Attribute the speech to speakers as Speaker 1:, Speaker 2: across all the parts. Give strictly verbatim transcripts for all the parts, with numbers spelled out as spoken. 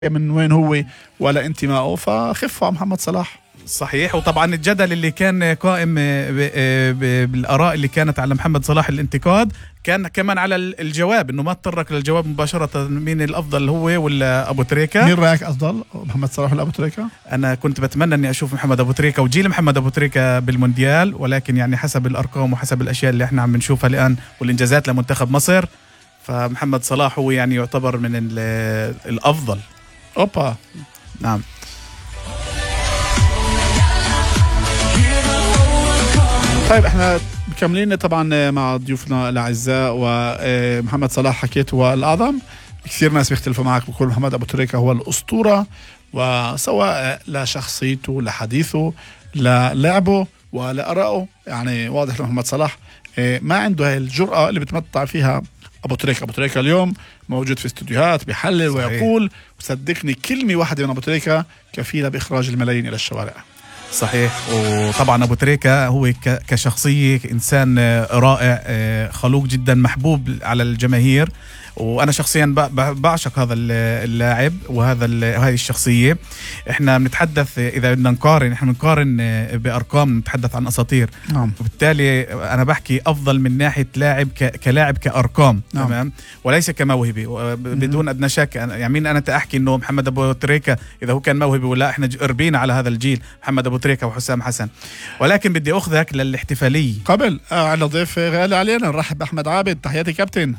Speaker 1: من وين هو ولا انتمائه، فخفوا على محمد صلاح.
Speaker 2: صحيح. وطبعا الجدل اللي كان قائم بالآراء اللي كانت على محمد صلاح الانتقاد كان كمان على الجواب، انه ما تطرق للجواب مباشرة مين الافضل هو ولا ابو تريكة.
Speaker 1: مين رايك افضل، محمد صلاح ولا ابو تريكة؟
Speaker 2: انا كنت بتمنى اني اشوف محمد ابو تريكة وجيل محمد ابو تريكة بالمونديال، ولكن يعني حسب الارقام وحسب الاشياء اللي احنا عم نشوفها الان والانجازات لمنتخب مصر، فمحمد صلاح هو يعني يعتبر من الافضل.
Speaker 1: اوبا
Speaker 2: نعم.
Speaker 1: طيب احنا مكملين طبعا مع ضيوفنا الاعزاء، ومحمد صلاح حكيت هو الاعظم. كثير ناس بيختلفوا معك، بقول محمد ابو تريكة هو الاسطوره، وسواء لشخصيته لحديثه للعبه ولارائه. يعني واضح ان محمد صلاح ما عنده هاي الجرأة اللي بتمتع فيها ابو تريكة. ابو تريكة اليوم موجود في استوديوهات بيحلل ويقول، وصدقني كلمه واحده من ابو تريكة كفيله باخراج الملايين الى الشوارع.
Speaker 2: صحيح. وطبعا ابو تريكة هو كشخصيه انسان رائع، خلوق جدا، محبوب على الجماهير، وانا شخصيا بعشق هذا اللاعب وهذا هذه الشخصيه. احنا بنتحدث اذا بدنا نقارن، احنا بنقارن بارقام، نتحدث عن اساطير.
Speaker 1: نعم.
Speaker 2: وبالتالي انا بحكي افضل من ناحيه لاعب كلاعب كارقام.
Speaker 1: نعم.
Speaker 2: تمام. وليس كموهبه بدون ادنى شك. يعني مين انا تحكي انه محمد ابو تريكة اذا هو كان موهبه ولا؟ احنا قربينا على هذا الجيل، محمد ابو تريكة وحسام حسن. ولكن بدي اخذك للاحتفاليه
Speaker 1: قبل على ضيف غالي علينا. نرحب باحمد عابد. تحياتي كابتن.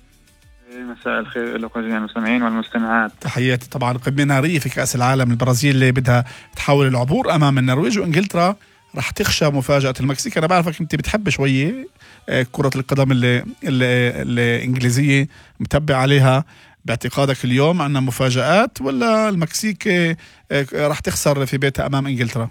Speaker 3: مساء الخير لكم جميع المستمعين والمستمعات.
Speaker 1: تحياتي. طبعا قمة نارية في كأس العالم، البرازيل اللي بدها تحاول العبور أمام النرويج، وإنجلترا رح تخشى مفاجأة المكسيك. أنا بعرفك أنت بتحب شوية كرة القدم اللي الإنجليزية، متبع عليها. باعتقادك اليوم عنا مفاجآت ولا المكسيك رح تخسر في بيتها أمام إنجلترا؟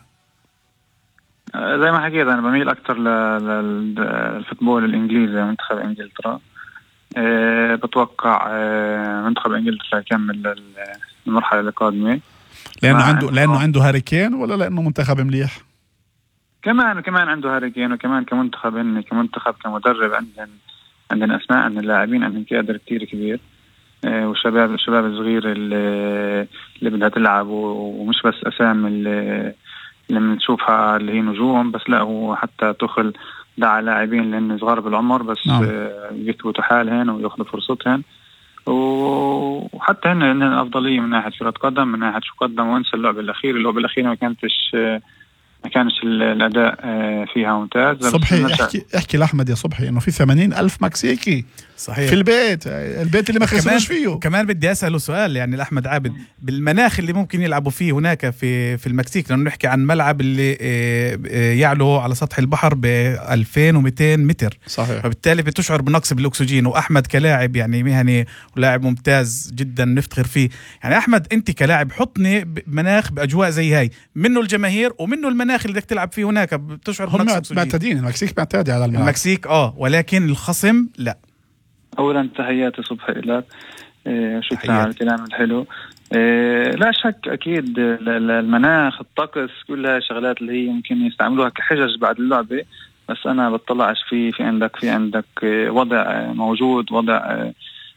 Speaker 3: زي ما حكيت أنا بميل أكثر للفوتبول الإنجليزي، منتخب إنجلترا. أه بتوقع أه منتخب انجلترا يكمل المرحله القادمه،
Speaker 1: لانه عنده لانه عنده هاري كين ولا لانه منتخب مليح؟
Speaker 3: كمان كمان عنده هاري كين، وكمان كمنتخب إن كمنتخب كمدرب عندنا عندنا اسماء، عندنا اللاعبين عندهم كادر كتير كبير. أه والشباب الشباب الصغير اللي, اللي بدها تلعب، ومش بس اسامي اللي اللي بنشوفها اللي هي نجوم بس، لا هو حتى تخل دعا لاعبين لأن صغار بالعمر بس
Speaker 1: نعم.
Speaker 3: يثبتوا حالهن ويأخذوا فرصتهن، وحتى هن هن أفضلية من ناحية كرة قدم، من ناحية شو قدم. وانسى اللعبة الأخيرة، اللعبة الأخيرة ما كانتش ما كانش الأداء فيها ممتاز.
Speaker 1: صبحي احكي احكي لأحمد يا صبحي إنه في ثمانين ألف مكسيكي.
Speaker 2: صحيح.
Speaker 1: في البيت البيت اللي ما خسروش فيه.
Speaker 2: وكمان بدي أسأله سؤال يعني لأحمد عابد، بالمناخ اللي ممكن يلعبوا فيه هناك في في المكسيك، لأنه نحكي عن ملعب اللي يعلو على سطح البحر ب ألفين ومئتين متر.
Speaker 1: صحيح.
Speaker 2: فبالتالي بتشعر بنقص بالأكسجين. وأحمد كلاعب يعني مهني ولاعب ممتاز جدا نفتخر فيه. يعني أحمد أنت كلاعب حطني بمناخ بأجواء زي هاي، منه الجماهير ومنه المناخ اللي بدك تلعب فيه هناك، بتشعر بنقص أكسجين.
Speaker 1: معتادين المكسيك معتادة على الملعب.
Speaker 2: المكسيك آه ولكن الخصم لا.
Speaker 3: أولا تحياتي صبحي لك، إيه شكرا على الكلام الحلو. إيه لا شك أكيد المناخ الطقس كلها شغلات اللي هي يمكن يستعملوها كحجج بعد اللعبة، بس أنا بطلعش في في عندك في عندك وضع موجود، وضع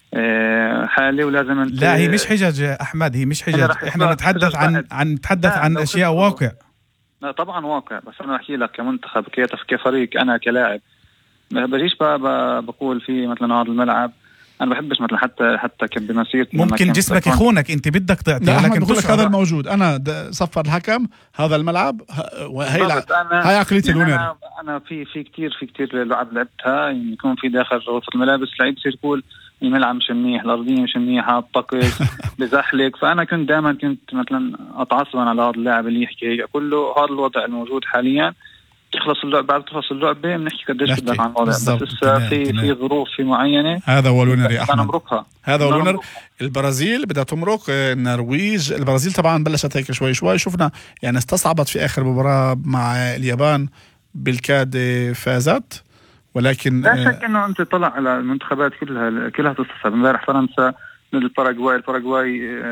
Speaker 3: إيه حالي، ولازم انت.
Speaker 2: لا هي مش حجج أحمد، هي مش حجج. احنا نتحدث عن عن نتحدث عن أشياء واقع.
Speaker 3: لا طبعا واقع، بس أنا أحكي لك كمنتخب كيف كفريق، أنا كلاعب ما بجيش بقول في مثلا هذا الملعب انا بحبش مثلا حتى حتى بمسيرتي
Speaker 2: ممكن جسمك يخونك، انت بدك تعطي،
Speaker 1: لكن بقول لك هذا الموجود. انا صفر الحكم هذا الملعب، هي هاي عقليه الونر.
Speaker 3: انا انا في في كثير في كثير لعب لعبتها، يعني يكون في داخل غرفه الملابس لعيب يصير يقول الملعب مش منيح، الارضيه مش منيحه، الطقس بزحلق. فانا كنت دائما كنت مثلا اتعصبا على هذا اللاعب اللي يحكي هيك. كله هذا الوضع الموجود حاليا. تخلص اللعبة، بعد تخلص اللعبة بنحكي قديش بدك عن الوضع، بس لسه في في ظروف في معينة.
Speaker 1: هذا هو الونر يا أحمد، هذا هو الونر. البرازيل بدها تمرق النرويج. البرازيل طبعا بلشت هيك شوي شوي، شفنا يعني استصعبت في آخر مباراة مع اليابان، بالكاد فازت، ولكن
Speaker 3: لا شك إنه أنت طلع على المنتخبات كلها كلها تستصعب. امبارح فرنسا ضد الباراغواي، الباراغواي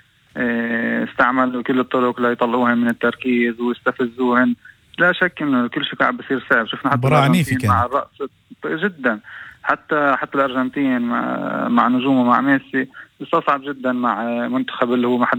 Speaker 3: استعملوا كل الطرق ليطلعوهم من التركيز ويستفزوهم. لا شك انه كل شيء قاعد بصير صعب. شفنا حتى
Speaker 2: مباراة عنيفة
Speaker 3: مع الرأس جدا. حتى حتى الأرجنتين مع, مع نجومه مع ميسي استصعب جدا مع منتخب اللي هو